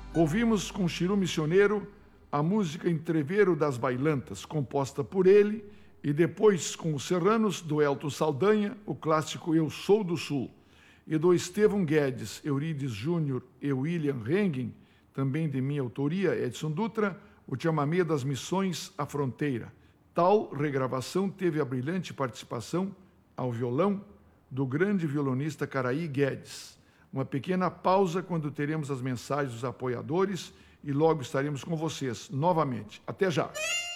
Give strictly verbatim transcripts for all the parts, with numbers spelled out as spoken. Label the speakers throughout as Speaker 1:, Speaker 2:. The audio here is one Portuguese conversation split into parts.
Speaker 1: Ouvimos com Chiru Missioneiro a música Entreveiro das Bailantas, composta por ele, e depois com os Serranos, do Elton Saldanha, o clássico Eu Sou do Sul, e do Estevão Guedes, Eurides Júnior e William Hengen, também de minha autoria, Edson Dutra, o chamamé das Missões à Fronteira. Tal regravação teve a brilhante participação ao violão do grande violonista Caraí Guedes. Uma pequena pausa quando teremos as mensagens dos apoiadores e logo estaremos com vocês novamente. Até já!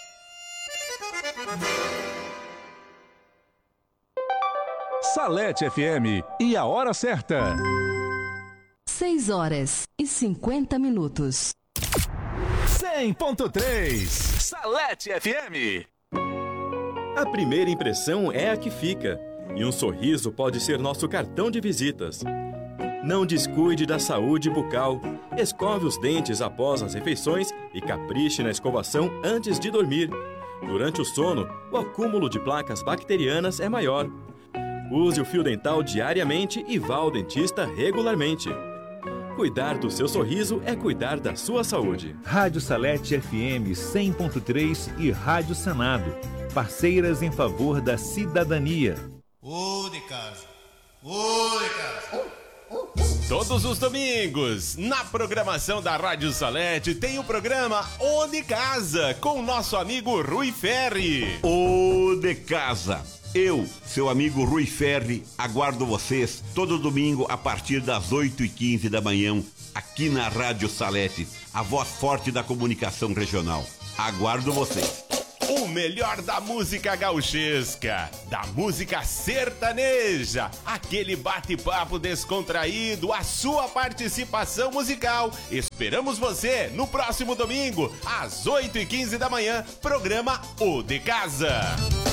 Speaker 2: Salete F M e a hora certa.
Speaker 3: seis horas e cinquenta minutos.
Speaker 2: cem ponto três Salete F M.
Speaker 4: A primeira impressão é a que fica, e um sorriso pode ser nosso cartão de visitas. Não descuide da saúde bucal. Escove os dentes após as refeições e capriche na escovação antes de dormir. Durante o sono, o acúmulo de placas bacterianas é maior. Use o fio dental diariamente e vá ao dentista regularmente. Cuidar do seu sorriso é cuidar da sua saúde.
Speaker 5: Rádio Salete F M cem ponto três e Rádio Senado, parceiras em favor da cidadania.
Speaker 6: Ô de casa, ô de casa.
Speaker 7: Todos os domingos, na programação da Rádio Salete, tem o programa O de Casa, com o nosso amigo Rui Ferri.
Speaker 8: O de Casa. Eu, seu amigo Rui Ferri, aguardo vocês todo domingo a partir das oito e quinze da manhã, aqui na Rádio Salete, a voz forte da comunicação regional. Aguardo vocês.
Speaker 7: O melhor da música gauchesca, da música sertaneja, aquele bate-papo descontraído, a sua participação musical. Esperamos você no próximo domingo, às oito e quinze da manhã, programa O de Casa.